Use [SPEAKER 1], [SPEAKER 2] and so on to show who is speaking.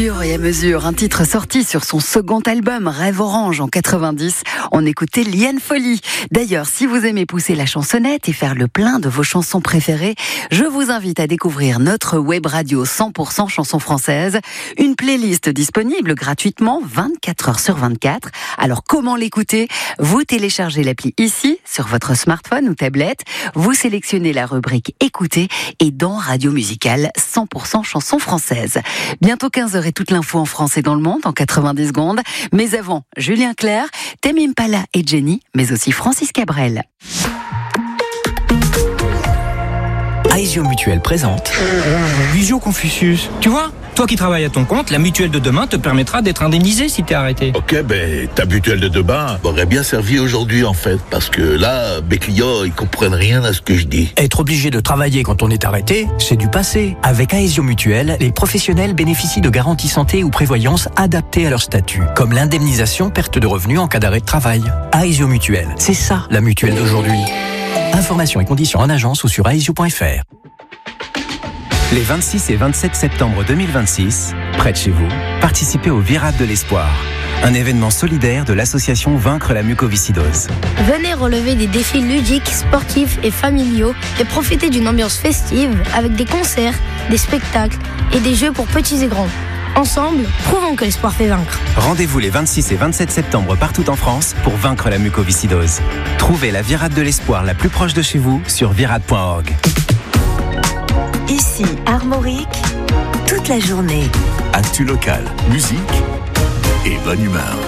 [SPEAKER 1] fur et à mesure, un titre sorti sur son second album Rêve Orange en 90, on écoutait Liane Folly. D'ailleurs, si vous aimez pousser la chansonnette et faire le plein de vos chansons préférées, je vous invite à découvrir notre web radio 100% chansons françaises, une playlist disponible gratuitement 24 heures sur 24. Alors comment l'écouter ? Vous téléchargez l'appli ici sur votre smartphone ou tablette, vous sélectionnez la rubrique Écouter et dans Radio Musicale 100% chansons françaises. Bientôt 15h et toute l'info en France et dans le monde en 90 secondes. Mais avant, Julien Clerc, Tame Impala et Jenny, mais aussi Francis Cabrel.
[SPEAKER 2] Aesio Mutuelle présente
[SPEAKER 3] Visio Confucius. Tu vois, toi qui travailles à ton compte, la mutuelle de demain te permettra d'être indemnisé si t'es arrêté.
[SPEAKER 4] Ok, ta mutuelle de demain m'aurait bien servi aujourd'hui en fait, parce que là, mes clients, ils comprennent rien à ce que je dis.
[SPEAKER 2] Être obligé de travailler quand on est arrêté, c'est du passé. Avec Aesio Mutuelle, les professionnels bénéficient de garanties santé ou prévoyance adaptées à leur statut, comme l'indemnisation perte de revenus en cas d'arrêt de travail. Aesio Mutuelle, c'est ça la mutuelle d'aujourd'hui. Informations et conditions en agence ou sur aesio.fr.
[SPEAKER 5] Les 26 et 27 septembre 2026, près de chez vous, participez au Virade de l'Espoir, un événement solidaire de l'association Vaincre la mucoviscidose.
[SPEAKER 6] Venez relever des défis ludiques, sportifs et familiaux et profiter d'une ambiance festive avec des concerts, des spectacles et des jeux pour petits et grands. Ensemble, prouvons que l'espoir fait vaincre.
[SPEAKER 5] Rendez-vous les 26 et 27 septembre partout en France pour vaincre la mucoviscidose. Trouvez la Virade de l'Espoir la plus proche de chez vous sur virade.org.
[SPEAKER 7] Ici, Armorique, toute la journée.
[SPEAKER 8] Actu local, musique et bonne humeur.